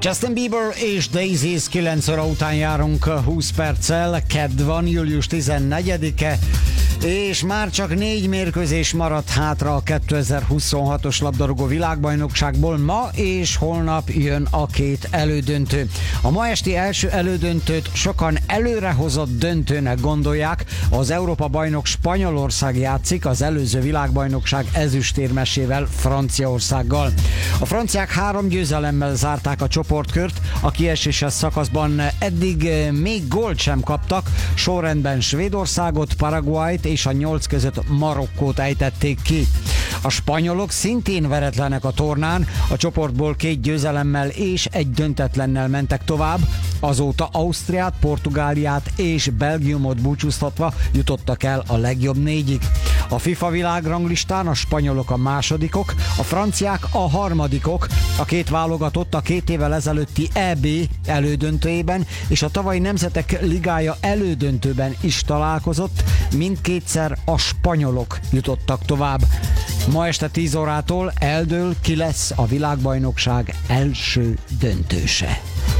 Justin Bieber és Daisies 9 óra után járunk 20 perccel, kedd van, július 14-e, és már csak 4 mérkőzés maradt hátra a 2026-os labdarúgó világbajnokságból. Ma és holnap jön a 2 elődöntő. A ma esti első elődöntőt sokan előrehozott döntőnek gondolják. Az Európa-bajnok Spanyolország játszik az előző világbajnokság ezüstérmesével, Franciaországgal. A franciák 3 győzelemmel zárták a csoportkört, a kieséses szakaszban eddig még gólt sem kaptak, sorrendben Svédországot, Paraguayt és a 8 között Marokkót ejtették ki. A spanyolok szintén veretlenek a tornán, a csoportból 2 győzelemmel és 1 döntetlennel mentek tovább, azóta Ausztriát, Portugáliát és Belgiumot búcsúztatva jutottak el a legjobb 4-ig. A FIFA világranglistán a spanyolok a másodikok, a franciák a harmadikok, a 2 válogatott a 2 évvel ezelőtti EB elődöntőjében és a tavalyi Nemzetek Ligája elődöntőben is találkozott, mindkétszer a spanyolok jutottak tovább. Ma este 10 órától eldől, ki lesz a világbajnokság első döntőse.